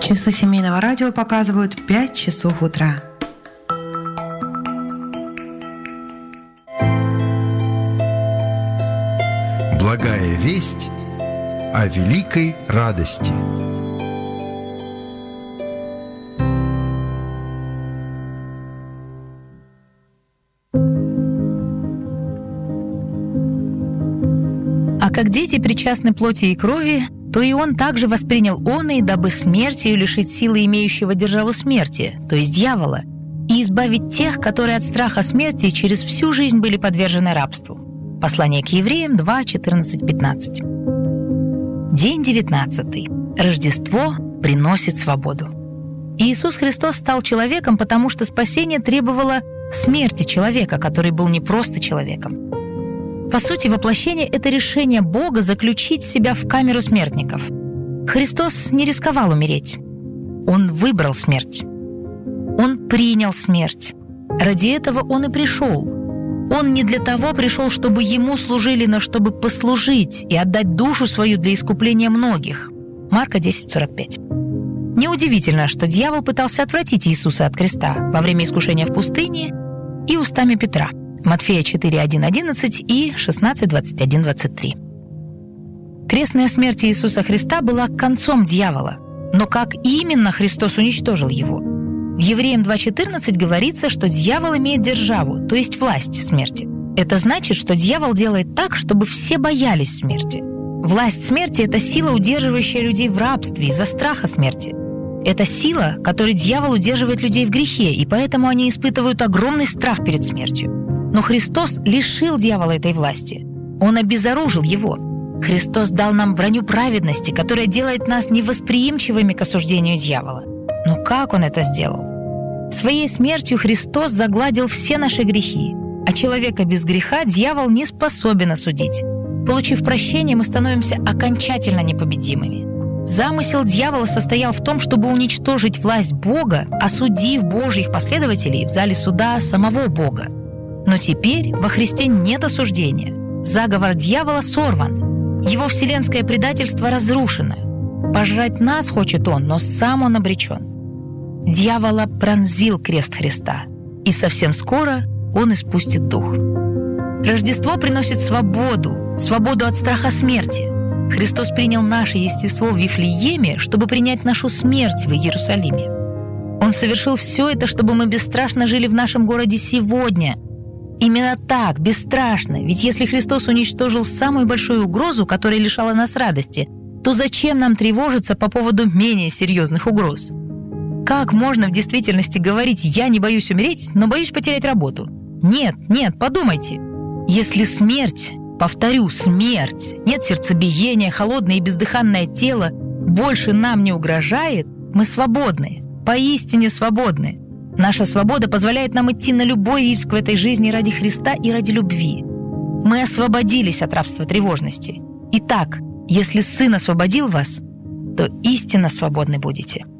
Часы семейного радио показывают 5 часов утра. Благая весть о великой радости. А как дети причастны плоти и крови, то и он также воспринял оные, дабы смертью лишить силы имеющего державу смерти, то есть дьявола, и избавить тех, которые от страха смерти через всю жизнь были подвержены рабству. Послание к евреям 2, 14, 15. День 19. Рождество приносит свободу. Иисус Христос стал человеком, потому что спасение требовало смерти человека, который был не просто человеком. По сути, воплощение — это решение Бога заключить себя в камеру смертников. Христос не рисковал умереть. Он выбрал смерть. Он принял смерть. Ради этого Он и пришел. Он не для того пришел, чтобы Ему служили, но чтобы послужить и отдать душу свою для искупления многих. Марка 10:45. Неудивительно, что дьявол пытался отвратить Иисуса от креста во время искушения в пустыне и устами Петра. Матфея 4:1-11 и 16:21-23. Крестная смерть Иисуса Христа была концом дьявола. Но как именно Христос уничтожил его? В Евреям 2:14 говорится, что дьявол имеет державу, то есть власть смерти. Это значит, что дьявол делает так, чтобы все боялись смерти. Власть смерти — это сила, удерживающая людей в рабстве из-за страха смерти. Это сила, которой дьявол удерживает людей в грехе, и поэтому они испытывают огромный страх перед смертью. Но Христос лишил дьявола этой власти. Он обезоружил его. Христос дал нам броню праведности, которая делает нас невосприимчивыми к осуждению дьявола. Но как Он это сделал? Своей смертью Христос загладил все наши грехи, а человека без греха дьявол не способен осудить. Получив прощение, мы становимся окончательно непобедимыми. Замысел дьявола состоял в том, чтобы уничтожить власть Бога, осудив Божьих последователей в зале суда самого Бога. Но теперь во Христе нет осуждения. Заговор дьявола сорван. Его вселенское предательство разрушено. Пожрать нас хочет он, но сам он обречен. Дьявола пронзил крест Христа, и совсем скоро он испустит дух. Рождество приносит свободу от страха смерти. Христос принял наше естество в Вифлееме, чтобы принять нашу смерть в Иерусалиме. Он совершил все это, чтобы мы бесстрашно жили в нашем городе сегодня. Именно так, бесстрашно. Ведь если Христос уничтожил самую большую угрозу, которая лишала нас радости, то зачем нам тревожиться по поводу менее серьезных угроз? Как можно в действительности говорить «я не боюсь умереть, но боюсь потерять работу»? Нет, подумайте. Если смерть, повторю, смерть, нет сердцебиения, холодное и бездыханное тело, больше нам не угрожает, мы свободны, поистине свободны. Наша свобода позволяет нам идти на любой риск в этой жизни ради Христа и ради любви. Мы освободились от рабства тревожности. Итак, если Сын освободил вас, то истинно свободны будете.